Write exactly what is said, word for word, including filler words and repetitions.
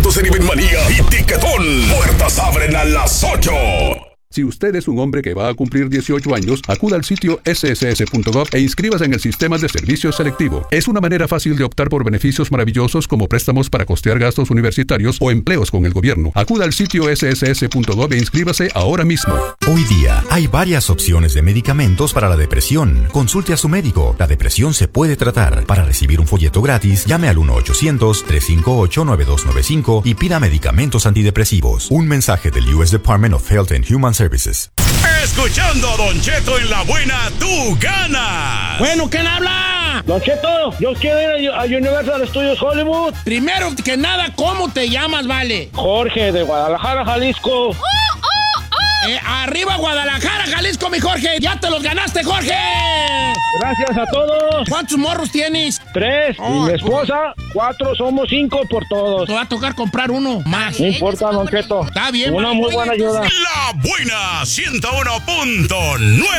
eventos en Event Manía y Tiquetón. Puertas abren a las ocho. Si usted es un hombre que va a cumplir dieciocho años, acuda al sitio ese ese ese punto gov e inscríbase en el sistema de servicio selectivo. Es una manera fácil de optar por beneficios maravillosos como préstamos para costear gastos universitarios o empleos con el gobierno. Acuda al sitio ese ese ese punto gov e inscríbase ahora mismo. Hoy día hay varias opciones de medicamentos para la depresión. Consulte a su médico. La depresión se puede tratar. Para recibir un folleto gratis, llame al uno ochocientos, tres cinco ocho, nueve dos nueve cinco y pida medicamentos antidepresivos. Un mensaje del U S Department of Health and Human Services. Escuchando a Don Cheto en la buena, tú ganas. Bueno, ¿quién habla? Don Cheto, yo quiero ir a Universal Studios Hollywood. Primero que nada, ¿cómo te llamas, vale? Jorge, de Guadalajara, Jalisco. ¡Oh, oh, oh! Eh, arriba Guadalajara, Jalisco, mi Jorge. ¡Ya te los ganaste, Jorge! Gracias a todos. ¿Cuántos morros tienes? Tres. Oh, y mi esposa, cuatro. Somos cinco por todos. Te va a tocar comprar uno más. No importa, Don Cheto. Está bien. Una muy buena ayuda. La buena, ciento uno punto nueve.